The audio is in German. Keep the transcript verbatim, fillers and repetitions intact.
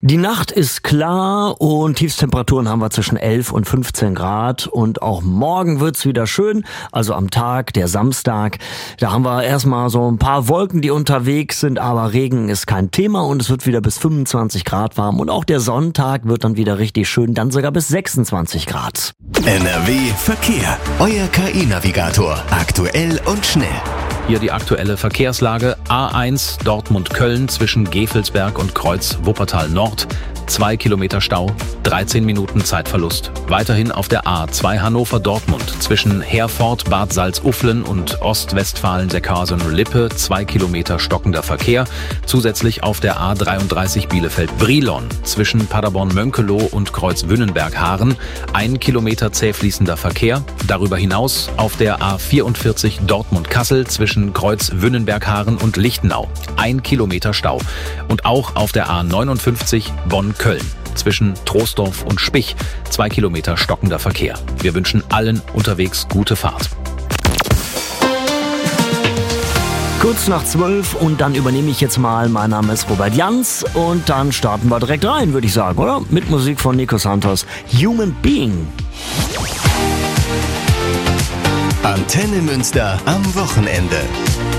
Die Nacht ist klar und Tiefstemperaturen haben wir zwischen elf und fünfzehn Grad und auch morgen wird's wieder schön, also am Tag, der Samstag. Da haben wir erstmal so ein paar Wolken, die unterwegs sind, aber Regen ist kein Thema und es wird wieder bis fünfundzwanzig Grad warm und auch der Sonntag wird dann wieder richtig schön, dann sogar bis sechsundzwanzig Grad. N R W Verkehr, euer K I-Navigator, aktuell und schnell. Hier die aktuelle Verkehrslage. A eins Dortmund-Köln zwischen Gevelsberg und Kreuz Wuppertal Nord. Zwei Kilometer Stau, dreizehn Minuten Zeitverlust. Weiterhin auf der A zwei Hannover-Dortmund zwischen Herford, Bad Salzuflen und Ostwestfalen-Seckarsen-Lippe. Zwei Kilometer stockender Verkehr. Zusätzlich auf der A dreiunddreißig Bielefeld-Brilon zwischen Paderborn-Mönkeloh und Kreuz-Wünnenberg-Haaren. Ein Kilometer zäh fließender Verkehr. Darüber hinaus auf der A vierundvierzig Dortmund-Kassel zwischen Kreuz-Wünnenberg-Haaren und Lichtenau. Ein Kilometer Stau. Und auch auf der A neunundfünfzig Bonn-Köln zwischen Troisdorf und Spich. Zwei Kilometer stockender Verkehr. Wir wünschen allen unterwegs gute Fahrt. Kurz nach zwölf und dann übernehme ich jetzt mal. Mein Name ist Robert Jans und dann starten wir direkt rein, würde ich sagen, oder? Mit Musik von Nico Santos, Human Being. Antenne Münster am Wochenende.